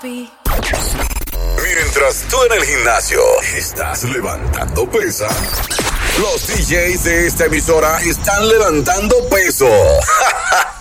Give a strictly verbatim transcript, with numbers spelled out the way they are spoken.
papi. Mientras tú en el gimnasio estás levantando pesa, los D Js de esta emisora están levantando peso.